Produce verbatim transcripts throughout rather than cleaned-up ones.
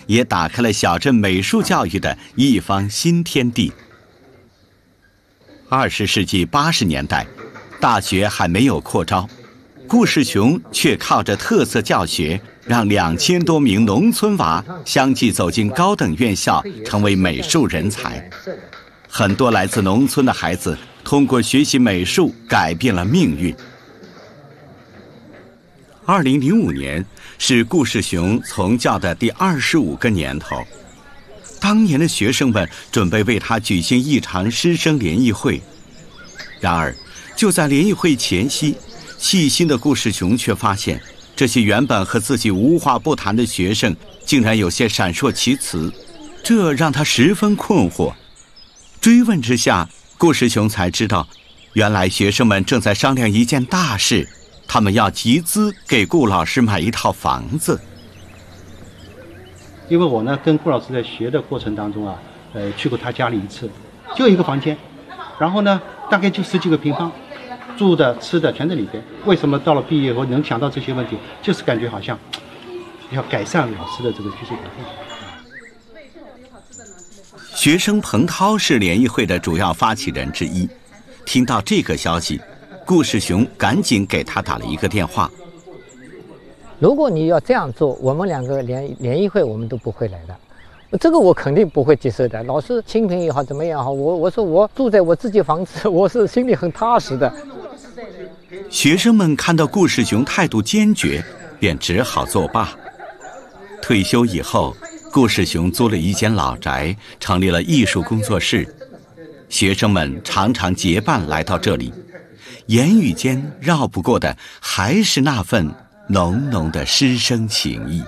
也打开了小镇美术教育的一方新天地。二十世纪八十年代，大学还没有扩招，顾世雄却靠着特色教学，让两千多名农村娃相继走进高等院校，成为美术人才。很多来自农村的孩子通过学习美术改变了命运。二零零五年是顾世雄从教的第二十五个年头，当年的学生们准备为他举行一场师生联谊会。然而就在联谊会前夕，细心的顾世雄却发现，这些原本和自己无话不谈的学生竟然有些闪烁其词，这让他十分困惑。追问之下，顾世雄才知道，原来学生们正在商量一件大事，他们要集资给顾老师买一套房子。 因为我呢跟顾老师在学的过程当中啊，呃，去过他家里一次，就一个房间，然后呢大概就十几个平方，住的吃的全在里边。为什么到了毕业后能想到这些问题？就是感觉好像要改善老师的这个学习环境。 学生彭涛是联谊会的主要发起人之一，听到这个消息，顾世雄赶紧给他打了一个电话。 如果你要这样做，我们两个联联谊会我们都不会来的，这个我肯定不会接受的。老师清贫也好，怎么样好，我我说我住在我自己房子，我是心里很踏实的。 学生们看到顾世雄态度坚决，便只好作罢。退休以后，顾世雄租了一间老宅，成立了艺术工作室。学生们常常结伴来到这里，言语间绕不过的还是那份浓浓的师生情谊。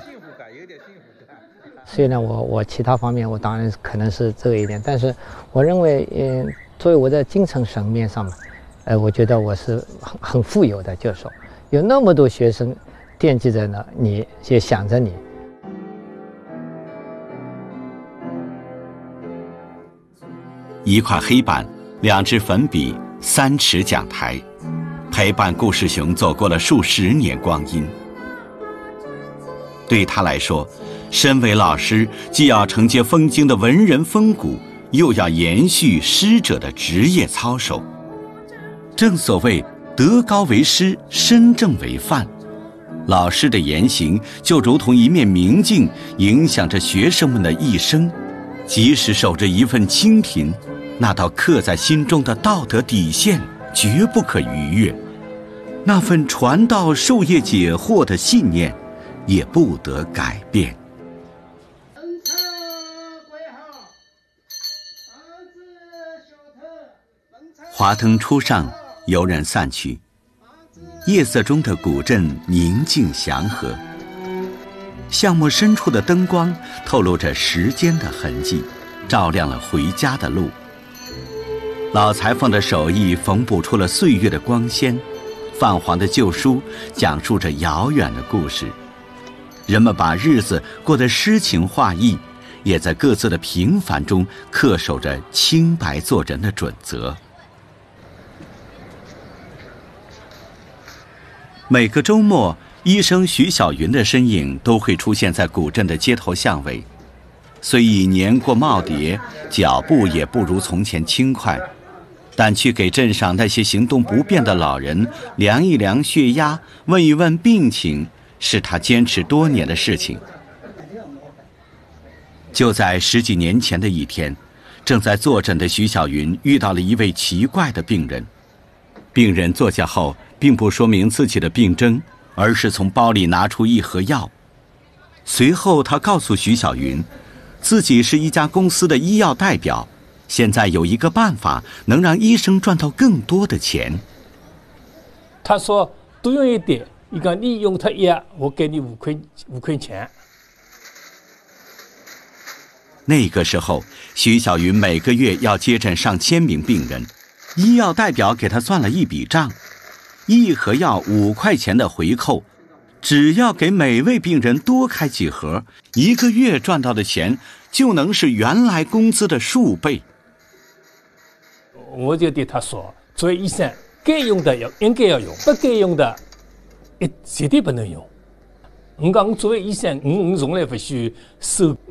虽然我我其他方面我当然可能是这一点，但是我认为，嗯、呃，作为我在精神层面上嘛，呃，我觉得我是很很富有的，就是说有那么多学生惦记着呢，你也想着你。 一块黑板，两支粉笔，三尺讲台，陪伴顾世雄走过了数十年光阴。对他来说，身为老师，既要承接风经的文人风骨，又要延续师者的职业操守。正所谓德高为师，身正为范。老师的言行就如同一面明镜，影响着学生们的一生。即使守着一份清贫，那道刻在心中的道德底线绝不可逾越，那份传道授业解惑的信念也不得改变。华灯初上，游人散去，夜色中的古镇宁静祥和，巷陌深处的灯光透露着时间的痕迹，照亮了回家的路。老裁缝的手艺缝补出了岁月的光鲜，泛黄的旧书讲述着遥远的故事。人们把日子过得诗情画意，也在各自的平凡中恪守着清白做人的准则。每个周末，医生徐小云的身影都会出现在古镇的街头巷尾。虽已年过耄耋，脚步也不如从前轻快，但去给镇上那些行动不便的老人量一量血压，问一问病情，是他坚持多年的事情。就在十几年前的一天，正在坐诊的徐小云遇到了一位奇怪的病人。病人坐下后，并不说明自己的病征，而是从包里拿出一盒药。随后他告诉徐小云，自己是一家公司的医药代表，现在有一个办法能让医生赚到更多的钱。 他说多用一点，你讲你用他药，我给你五块五块钱。 那个时候，徐小云每个月要接诊上千名病人，医药代表给他算了一笔账，一盒药五块钱的回扣，只要给每位病人多开几盒，一个月赚到的钱就能是原来工资的数倍。 我就对他说，作为医生，该用的要应该要用，不该用的，一绝对不能用。我讲作为医生，我我从来不许收